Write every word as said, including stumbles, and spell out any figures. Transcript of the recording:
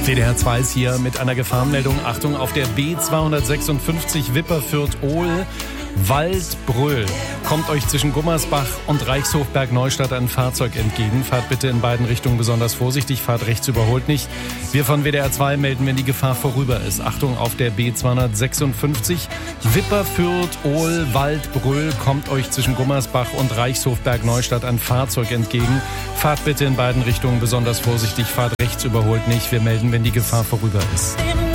W D R zwei ist hier mit einer Gefahrenmeldung. Achtung, auf der B zweihundertsechsundfünfzig Wipperfürth-Ohl, Waldbröl. Kommt euch zwischen Gummersbach und Reichshofberg-Neustadt ein Fahrzeug entgegen. Fahrt bitte in beiden Richtungen besonders vorsichtig, fahrt rechts, überholt nicht. Wir von W D R zwei melden, wenn die Gefahr vorüber ist. Achtung, auf der B zweihundertsechsundfünfzig Wipperfürth-Ohl, Waldbröl. Kommt euch zwischen Gummersbach und Reichshofberg-Neustadt ein Fahrzeug entgegen. Fahrt bitte in beiden Richtungen besonders vorsichtig, fahrt rechts, überholt nicht. Wir melden, wenn die Gefahr vorüber ist.